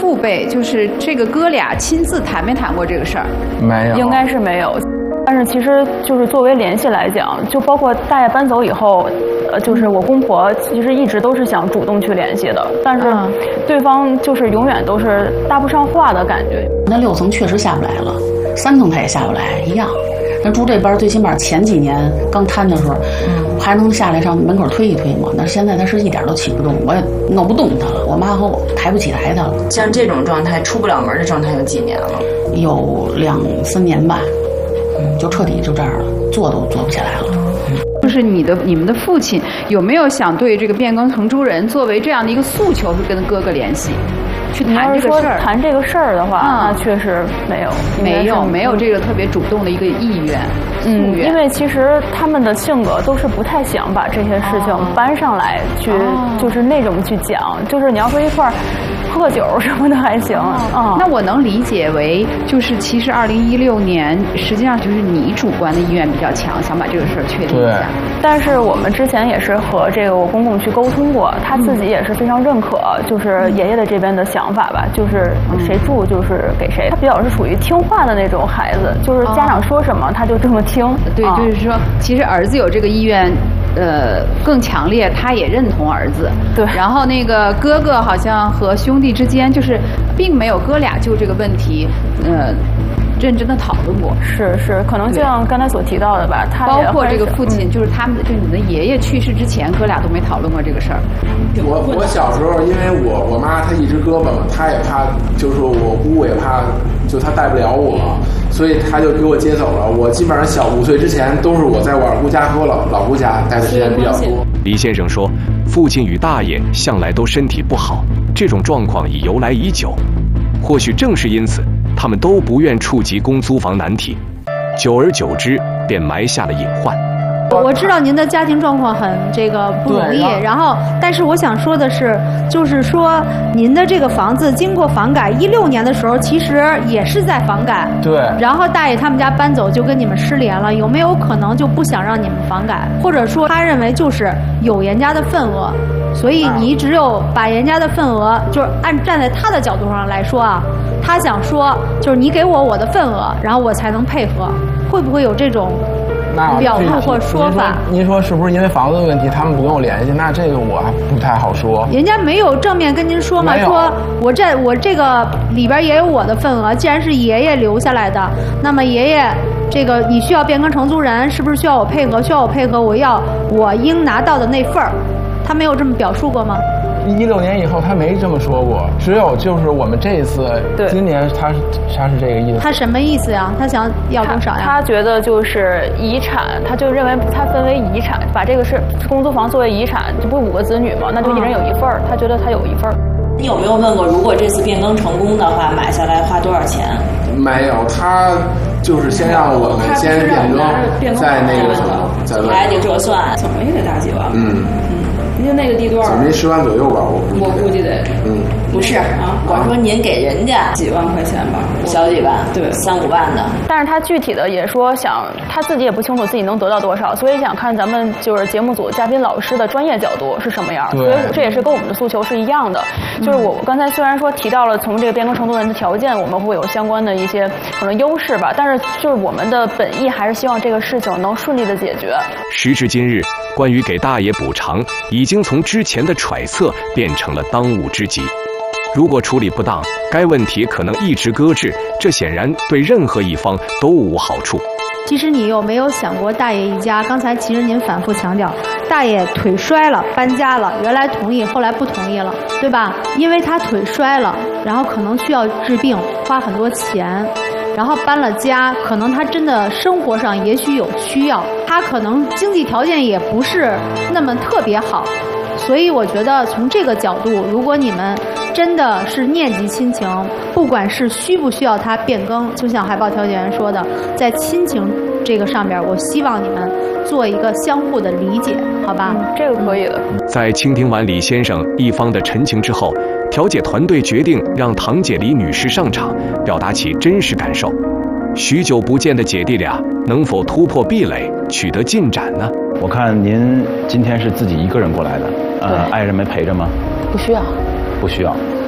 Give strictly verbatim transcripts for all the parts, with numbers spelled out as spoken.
父辈，就是这个哥俩亲自谈没谈过这个事儿？ 没有， 应该是没有。但是其实就是作为联系来讲，就包括大爷搬走以后，呃，就是我公婆其实一直都是想主动去联系的，但是对方就是永远都是搭不上话的感觉。 那六层确实下不来了，三层他也下不来，一样。那住这边最起码前几年刚摊的时候，嗯，还能下来上门口推一推嘛。那现在他是一点都起不动，我也弄不动他了。我妈和我抬不起来他了。 像这种状态出不了门的状态有几年了？ 有两三年吧。就彻底就这样了，做都做不起来了。 就是你的你们的父亲有没有想对这个变更承租人作为这样的一个诉求，是跟哥哥联系，去谈这个事儿？ 谈这个事儿的话，嗯、那确实没有， 没有没有这个特别主动的一个意愿。 嗯，因为其实他们的性格都是不太想把这些事情搬上来去，哦、就是那种去讲。就是你要说一块儿喝个酒什么的还行。啊、 哦，那我能理解为，就是其实二零一六年实际上就是你主观的意愿比较强，想把这个事儿确定一下。 但是我们之前也是和这个我公公去沟通过，他自己也是非常认可，就是爷爷的这边的想法吧，就是谁住就是给谁。他比较是属于听话的那种孩子，就是家长说什么他就这么听。 对，就是说，其实儿子有这个意愿，呃，更强烈，他也认同儿子。 对。 然后那个哥哥好像和兄弟之间，就是并没有哥俩就这个问题，呃。认真的讨论过， 是是，可能就像刚才所提到的吧，他包括这个父亲，嗯、就是他们，就你的爷爷去世之前，哥俩都没讨论过这个事儿。 我我小时候，因为我我妈她一只胳膊嘛，她也怕，就是说我姑姑也怕，就她带不了我，所以她就给我接走了。我基本上小五岁之前都是我在我二姑家和我老老姑家待的时间比较多。 李先生说，父亲与大爷向来都身体不好，这种状况已由来已久。或许正是因此，他们都不愿触及公租房难题，久而久之便埋下了隐患。 我知道您的家庭状况很这个不容易，然后但是我想说的是，就是说您的这个房子经过房改，一六年的时候其实也是在房改， 对。 然后大爷他们家搬走就跟你们失联了，有没有可能就不想让你们房改，或者说他认为就是有严家的份额，所以你只有把严家的份额，就是按站在他的角度上来说啊，他想说就是你给我我的份额，然后我才能配合，会不会有这种？表述或说法， 您说是不是因为房子的问题，他们不跟我联系？那这个我还不太好说。 人家没有正面跟您说吗？说我这我这个里边也有我的份额，既然是爷爷留下来的，那么爷爷这个你需要变更承租人，是不是需要我配合？需要我配合，我要我应拿到的那份儿，他没有这么表述过吗？ 一六年以后他没这么说过，只有就是我们这一次，今年他是他是这个意思。 他什么意思呀？他想要多少呀？ 他, 他觉得就是遗产，他就认为他分为遗产，把这个是公租房作为遗产，这不是五个子女吗？那就一人有一份儿、嗯，他觉得他有一份儿。 你有没有问过，如果这次变更成功的话，买下来花多少钱？ 没有，他就是先让我们先变更，再那个什么，再问。 还得折算，怎么也得大几万。 嗯。 您就那个地段怎么没十万左右吧？我估计我估计得，嗯，不是啊，我说您给人家几万块钱吧， 小几万， 对， 三五万的。 但是他具体的也说想，他自己也不清楚自己能得到多少，所以想看咱们就是节目组嘉宾老师的专业角度是什么样。所以这也是跟我们的诉求是一样的。就是我刚才虽然说提到了从这个变更承租人的条件，我们会有相关的一些可能优势吧，但是就是我们的本意还是希望这个事情能顺利的解决。 时至今日，关于给大爷补偿，已经从之前的揣测变成了当务之急。如果处理不当，该问题可能一直搁置，这显然对任何一方都无好处。 其实你有没有想过大爷一家？刚才其实您反复强调，大爷腿摔了，搬家了，原来同意，后来不同意了，对吧？因为他腿摔了，然后可能需要治病，花很多钱。然后搬了家，可能他真的生活上也许有需要，他可能经济条件也不是那么特别好，所以我觉得从这个角度，如果你们真的是念及亲情，不管是需不需要他变更，就像海报调解员说的，在亲情这个上边，我希望你们做一个相互的理解，好吧？ 嗯、这个可以的。 在倾听完李先生一方的陈情之后，调解团队决定让堂姐李女士上场，表达其真实感受。许久不见的姐弟俩能否突破壁垒，取得进展呢？ 我看您今天是自己一个人过来的，呃，爱人没陪着吗？ 不需要。 不需要。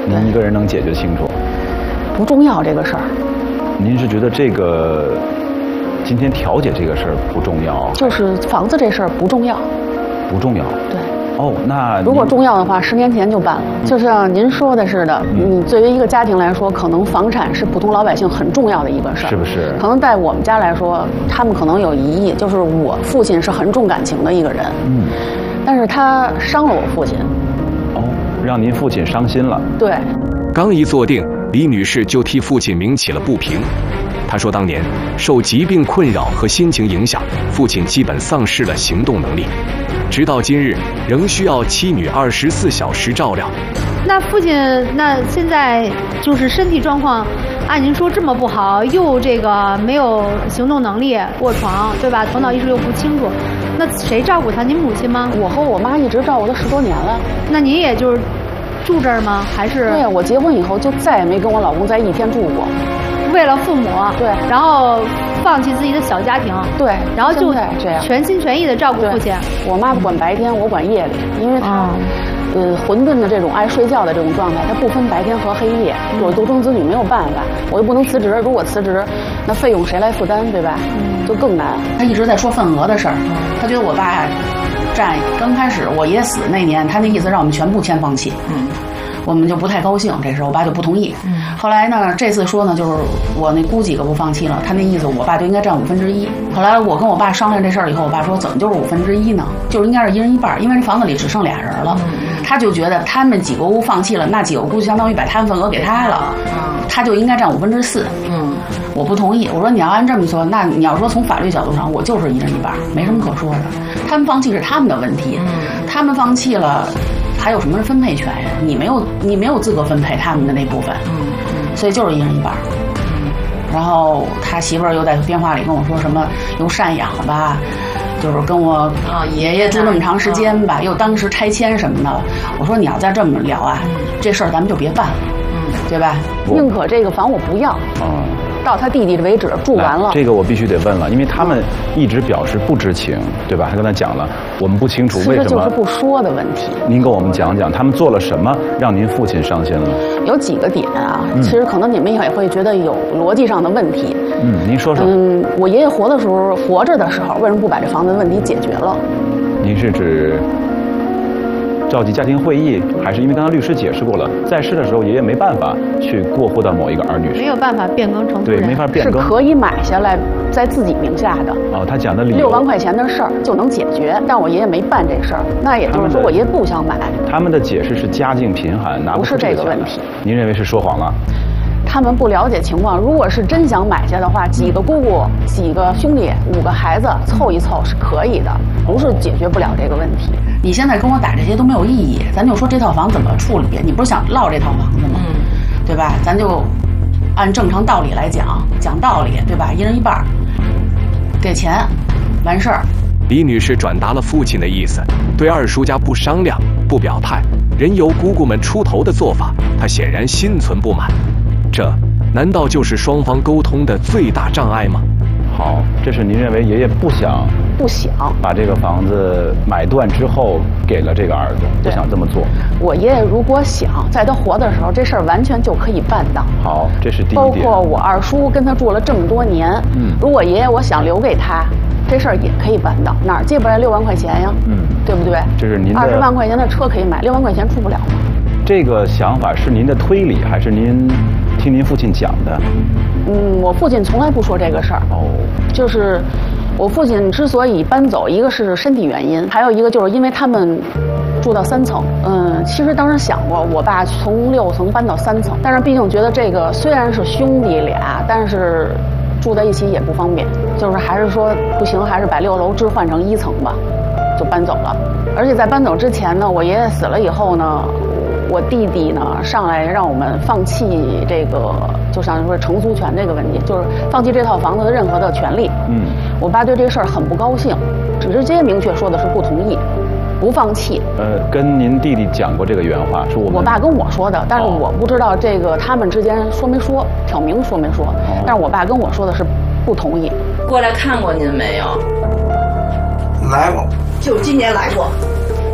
您一个人能解决清楚？ 不重要这个事儿。 您是觉得这个今天调解这个事儿不重要？ 就是房子这事儿不重要。 不重要。 对。 哦，那如果重要的话，十年前就办了。嗯、就像您说的似的，嗯、你作为一个家庭来说，可能房产是普通老百姓很重要的一个事儿， 是不是？ 可能在我们家来说，他们可能有疑义，就是我父亲是很重感情的一个人，嗯，但是他伤了我父亲。 哦，让您父亲伤心了。 对。 刚一坐定，李女士就替父亲鸣起了不平。她说，当年受疾病困扰和心情影响，父亲基本丧失了行动能力。直到今日，仍需要妻女二十四小时照料。 那父亲，那现在就是身体状况，按您说这么不好，又这个没有行动能力，卧床，对吧？头脑意识又不清楚，那谁照顾他？您母亲吗？ 我和我妈一直照顾他十多年了。 那您也就是住这儿吗？还是？ 对呀，我结婚以后就再也没跟我老公在一天住过。 为了父母， 对， 然后放弃自己的小家庭， 对， 然后就这样全心全意的照顾父亲。 我妈管白天，我管夜里，因为她，嗯、呃，混沌的这种爱睡觉的这种状态，她不分白天和黑夜。嗯、我独生子女没有办法，我又不能辞职，如果辞职，那费用谁来负担，对吧？嗯，就更难。他一直在说份额的事儿，他觉得我爸占刚开始我爷死那年，他那意思让我们全部签放弃。嗯。我们就不太高兴，这事我爸就不同意。嗯，后来呢，这次说呢，就是我那姑几个不放弃了，他那意思我爸就应该占五分之一。后来我跟我爸商量这事儿以后，我爸说怎么就是五分之一呢？就是应该是一人一半，因为这房子里只剩俩人了。嗯、他就觉得他们几个屋放弃了，那几个屋就相当于把他们份额给他了，嗯、他就应该占五分之四。嗯，我不同意，我说你要按这么说，那你要说从法律角度上，我就是一人一半，没什么可说的。他们放弃是他们的问题，嗯、他们放弃了。还有什么分配权呀？你没有，你没有资格分配他们的那部分，嗯嗯，所以就是一人一半，嗯。然后他媳妇儿又在电话里跟我说什么，又赡养吧，就是跟我啊爷爷住那么长时间吧，又当时拆迁什么的。我说你要再这么聊啊，这事儿咱们就别办了，嗯，对吧？宁可这个房我不要，嗯。到他弟弟为止，住完了。 这个我必须得问了，因为他们一直表示不知情，对吧？他刚才讲了，我们不清楚为什么。 其实就是不说的问题。 您跟我们讲讲，他们做了什么让您父亲伤心了？ 有几个点啊，嗯、其实可能你们也会觉得有逻辑上的问题。 嗯，您说说。 嗯，我爷爷活的时候，活着的时候，为什么不把这房子的问题解决了？ 您是指？召集家庭会议，还是因为刚才律师解释过了，在世的时候爷爷没办法去过户到某一个儿女， 没有办法变更成对，没法变更， 是可以买下来在自己名下的。 哦，他讲的理由六万块钱的事儿就能解决，但我爷爷没办这事儿，那也就是说我爷爷不想买。 他们的解释是家境贫寒，拿不出这个问题。 您认为是说谎了？ 他们不了解情况，如果是真想买下的话，几个姑姑、几个兄弟、五个孩子凑一凑是可以的，不是解决不了这个问题。你现在跟我打这些都没有意义，咱就说这套房怎么处理。你不是想落这套房子吗？嗯，对吧？咱就按正常道理来讲，讲道理，对吧？一人一半，给钱，完事儿。 李女士转达了父亲的意思，对二叔家不商量、不表态，任由姑姑们出头的做法，她显然心存不满。这难道就是双方沟通的最大障碍吗？ 好，这是您认为爷爷不想不想把这个房子买断之后给了这个儿子，不想这么做。 我爷爷如果想在他活的时候，这事儿完全就可以办到。 好，这是第一点。 包括我二叔跟他住了这么多年，嗯，如果爷爷我想留给他，这事儿也可以办到。哪儿借不来六万块钱呀？嗯，对不对？ 这是您的二十万块钱的车可以买，六万块钱出不了吗？ 这个想法是您的推理，还是您听您父亲讲的？ 嗯，我父亲从来不说这个事儿。哦，就是我父亲之所以搬走，一个是身体原因，还有一个就是因为他们住到三层。嗯，其实当时想过，我爸从六层搬到三层，但是毕竟觉得这个虽然是兄弟俩，但是住在一起也不方便，就是还是说不行，还是把六楼置换成一层吧，就搬走了。而且在搬走之前呢，我爷爷死了以后呢，我弟弟呢上来让我们放弃这个，就像说承租权这个问题，就是放弃这套房子的任何的权利。嗯，我爸对这事儿很不高兴，直接明确说的是不同意，不放弃。 呃，跟您弟弟讲过这个原话，是我们我爸跟我说的，但是我不知道这个他们之间说没说，挑明说没说。哦、但是我爸跟我说的是不同意。 过来看过您没有？ 来过， 就今年来过。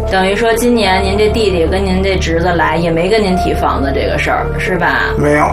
等于说今年您这弟弟跟您这侄子来，也没跟您提房子这个事儿，是吧？ 没有。